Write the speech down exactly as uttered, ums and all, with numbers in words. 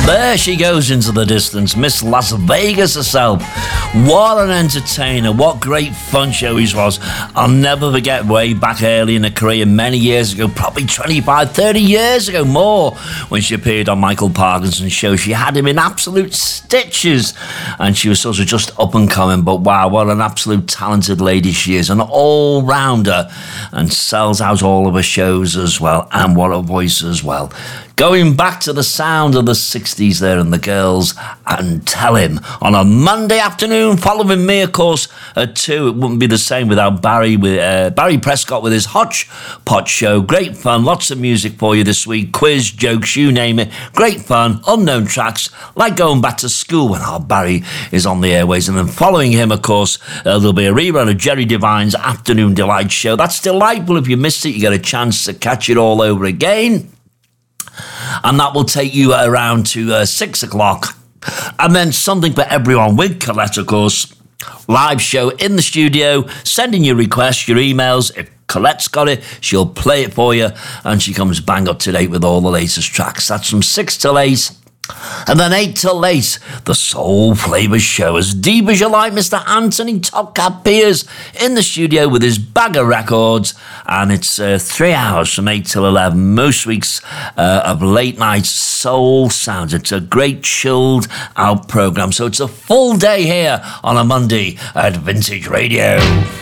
There she goes into the distance, Miss Las Vegas herself. What an entertainer, what great fun show he was. I'll never forget way back early in her career, many years ago, probably twenty-five, thirty years ago, more, when she appeared on Michael Parkinson's show. She had him in absolute stitches, and she was sort of just up and coming, but wow, what an absolute talented lady she is, an all-rounder, and sells out all of her shows as well, and what a voice as well. Going back to the sound of the sixties there and the girls, and Tell Him on a Monday afternoon, following me, of course, at two. It wouldn't be the same without Barry with uh, Barry Prescott with his Hodgepodge show. Great fun, lots of music for you this week, quiz, jokes, you name it. Great fun, unknown tracks, like going back to school when our Barry is on the airways. And then following him, of course, uh, there'll be a rerun of Jerry Devine's Afternoon Delight show. That's delightful. If you missed it, you get a chance to catch it all over again. And that will take you around to uh, six o'clock. And then something for everyone with Colette, of course. Live show in the studio. Send in your requests, your emails. If Colette's got it, she'll play it for you. And she comes bang up to date with all the latest tracks. That's from six till eight. And then eight till eight, the Soul Flavour Show. As deep as you like, Mister Anthony Top Cat Piers in the studio with his bag of records. And it's uh, three hours from eight till eleven, most weeks uh, of late night soul sounds. It's a great chilled out programme. So it's a full day here on a Monday at Vintage Radio.